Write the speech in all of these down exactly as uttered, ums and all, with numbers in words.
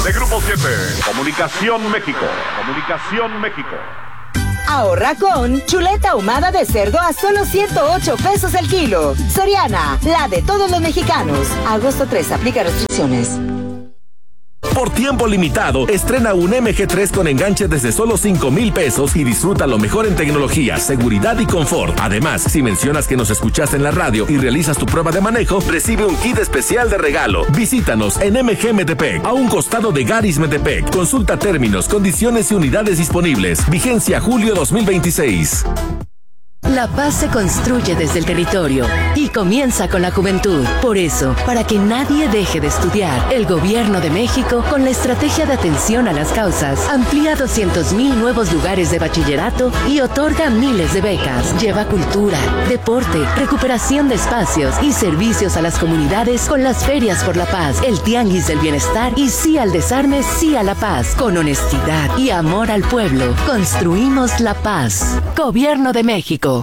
de Grupo siete. Comunicación México. Comunicación México. Ahorra con chuleta ahumada de cerdo a solo ciento ocho pesos el kilo. Soriana, la de todos los mexicanos. Agosto tres, aplica restricciones. Por tiempo limitado, estrena un M G tres con enganche desde solo cinco mil pesos y disfruta lo mejor en tecnología, seguridad y confort. Además, si mencionas que nos escuchaste en la radio y realizas tu prueba de manejo, recibe un kit especial de regalo. Visítanos en M G Metepec, a un costado de Garis Metepec. Consulta términos, condiciones y unidades disponibles. Vigencia julio dos mil veintiséis. La paz se construye desde el territorio y comienza con la juventud. Por eso, para que nadie deje de estudiar, el Gobierno de México, con la estrategia de atención a las causas, amplía doscientos mil nuevos lugares de bachillerato y otorga miles de becas. Lleva cultura, deporte, recuperación de espacios y servicios a las comunidades con las ferias por la paz, el tianguis del bienestar y sí al desarme, sí a la paz. Con honestidad y amor al pueblo, construimos la paz. Gobierno de México.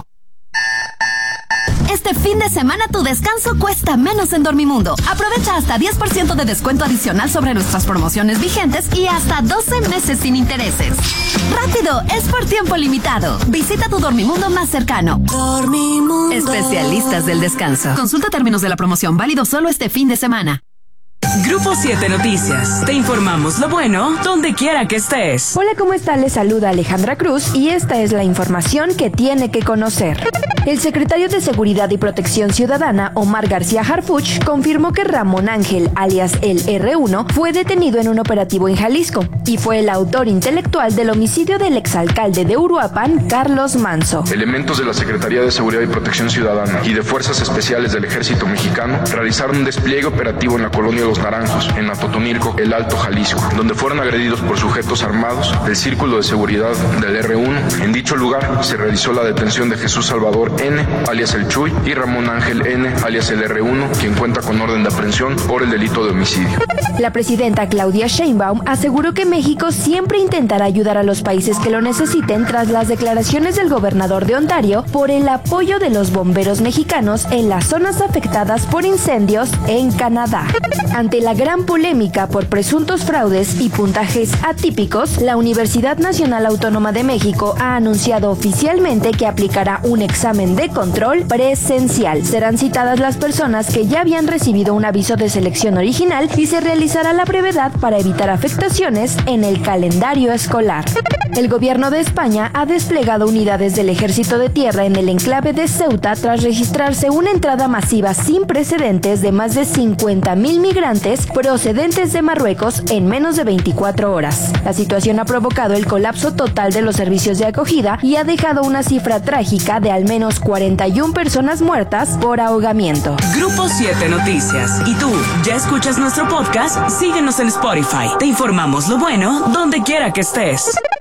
Este fin de semana tu descanso cuesta menos en Dormimundo. Aprovecha hasta diez por ciento de descuento adicional sobre nuestras promociones vigentes y hasta doce meses sin intereses. ¡Rápido! Es por tiempo limitado. Visita tu Dormimundo más cercano. Dormimundo. Especialistas del descanso. Consulta términos de la promoción, válido solo este fin de semana. Grupo siete Noticias. Te informamos lo bueno donde quiera que estés. Hola, ¿cómo están? Les saluda Alejandra Cruz y esta es la información que tiene que conocer. El secretario de Seguridad y Protección Ciudadana, Omar García Harfuch, confirmó que Ramón Ángel, alias el erre uno, fue detenido en un operativo en Jalisco y fue el autor intelectual del homicidio del exalcalde de Uruapan, Carlos Manso. Elementos de la Secretaría de Seguridad y Protección Ciudadana y de Fuerzas Especiales del Ejército Mexicano realizaron un despliegue operativo en la colonia Los Naranjos, en Atotonilco, el Alto Jalisco, donde fueron agredidos por sujetos armados del Círculo de Seguridad del erre uno. En dicho lugar se realizó la detención de Jesús Salvador N., alias el Chuy, y Ramón Ángel N., alias el erre uno, quien cuenta con orden de aprehensión por el delito de homicidio. La presidenta Claudia Sheinbaum aseguró que México siempre intentará ayudar a los países que lo necesiten tras las declaraciones del gobernador de Ontario por el apoyo de los bomberos mexicanos en las zonas afectadas por incendios en Canadá. Ante la gran polémica por presuntos fraudes y puntajes atípicos, la Universidad Nacional Autónoma de México ha anunciado oficialmente que aplicará un examen de control presencial. Serán citadas las personas que ya habían recibido un aviso de selección original y se realizará la brevedad para evitar afectaciones en el calendario escolar. El gobierno de España ha desplegado unidades del Ejército de Tierra en el enclave de Ceuta tras registrarse una entrada masiva sin precedentes de más de cincuenta mil migrantes procedentes de Marruecos en menos de veinticuatro horas. La situación ha provocado el colapso total de los servicios de acogida y ha dejado una cifra trágica de al menos cuarenta y una personas muertas por ahogamiento. Grupo siete Noticias. ¿Y tú, ya escuchas nuestro podcast? Síguenos en Spotify. Te informamos lo bueno donde quiera que estés.